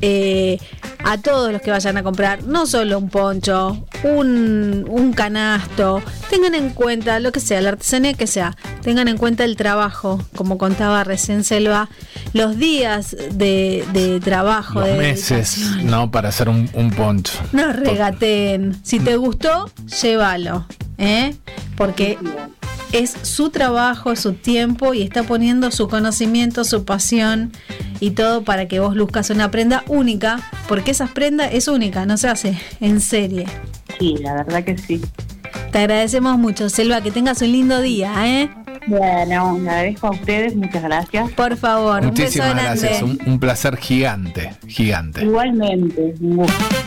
a todos los que vayan a comprar, no solo un poncho, un canasto, tengan en cuenta lo que sea, la artesanía que sea, tengan en cuenta el trabajo, como contaba recién Selva, los días de trabajo, los de meses, dedicación. ¿no? Para hacer un poncho. No regateen. Si te gustó, llévalo, porque es su trabajo, es su tiempo y está poniendo su conocimiento, su pasión y todo para que vos luzcas una prenda única, porque esa prenda es única, no se hace en serie. Sí, la verdad que sí. Te agradecemos mucho, Selva, que tengas un lindo día, Bueno, le agradezco a ustedes, muchas gracias. Por favor, Muchísimas un beso grande. gracias, un placer gigante. Igualmente, un gusto.